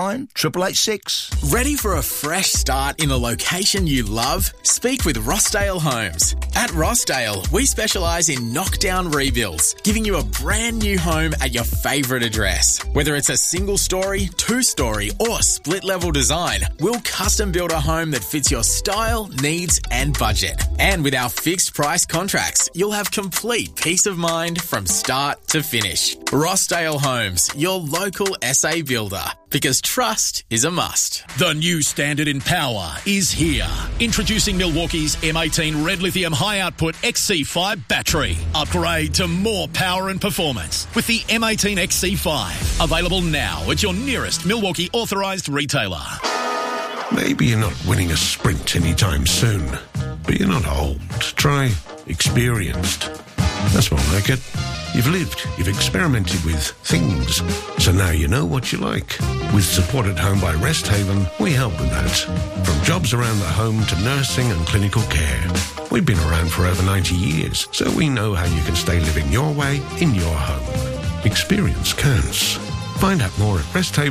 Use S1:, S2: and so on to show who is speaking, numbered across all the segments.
S1: 886.
S2: Ready for a fresh start in a location you love? Speak with Rossdale Homes. At Rossdale, we specialise in knockdown rebuilds, giving you a brand new home at your favourite address. Whether it's a single story, 2-story or split level design, we'll custom build a home that fits your style, needs and budget. And with our fixed price contracts, you'll have complete peace of mind from start to finish. Rossdale Homes, your local SA builder. Because trust is a must.
S3: The new standard in power is here. Introducing Milwaukee's M18 Red Lithium High Output XC5 battery. Upgrade to more power and performance with the M18 XC5. Available now at your nearest Milwaukee authorised retailer.
S4: Maybe you're not winning a sprint anytime soon, but you're not old. Try experienced. That's more like it. You've lived, you've experimented with things, so now you know what you like. With Support at Home by Rest Haven, we help with that. From jobs around the home to nursing and clinical care. We've been around for over 90 years, so we know how you can stay living your way in your home. Experience counts. Find out more at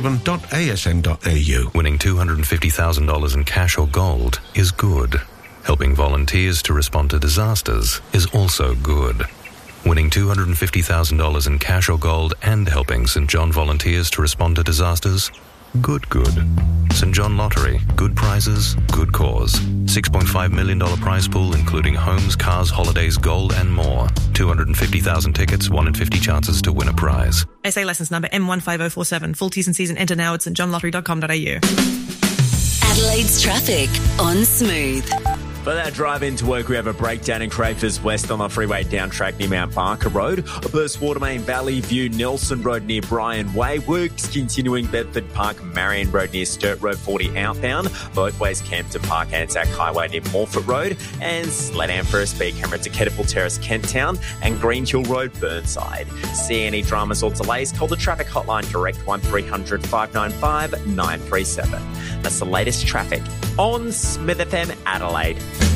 S4: resthaven.asn.au.
S5: Winning $250,000 in cash or gold is good. Helping volunteers to respond to disasters is also good. Winning $250,000 in cash or gold and helping St. John volunteers to respond to disasters? Good. St. John Lottery. Good prizes, good cause. $6.5 million prize pool including homes, cars, holidays, gold and more. 250,000 tickets, 1 in 50 chances to win a prize.
S6: SA licence number M15047. Full T's and C's and enter now at stjohnlottery.com.au.
S7: Adelaide's traffic on Smooth.
S8: For that drive into work, we have a breakdown in Crafers West on the freeway down track near Mount Barker Road. A burst Watermain Valley View, Nelson Road near Bryan Way. Works continuing Bedford Park, Marion Road near Sturt Road 40 outbound. Both ways Campton Park, Anzac Highway near Morford Road. And Sledam for a speed camera to Kettleville Terrace, Kent Town. And Green Hill Road, Burnside. See any dramas or delays? Call the traffic hotline direct 1300 595 937. That's the latest traffic on Smith FM Adelaide.